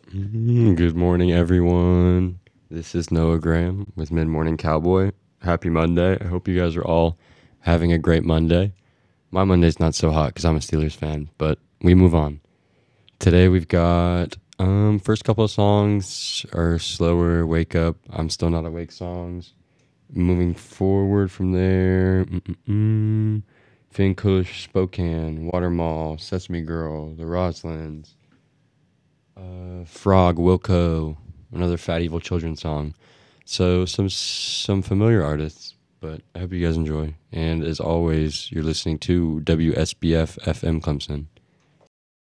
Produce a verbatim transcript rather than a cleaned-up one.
Mm, Good morning, everyone. This is Noah Graham with Mid Morning Cowboy. Happy Monday. I hope you guys are all having a great Monday. My Monday's not so hot because I'm a Steelers fan, but we move on. Today we've got um first couple of songs are slower wake up. I'm still not awake songs. Moving forward from there, mm-mm-mm. Finn Kush, Spokane, Watermall, Sesame Girl, The Roslins, uh, Frog, Wilco, another Fat Evil Children song. So some some familiar artists, but I hope you guys enjoy. And as always, you're listening to W S B F F M Clemson.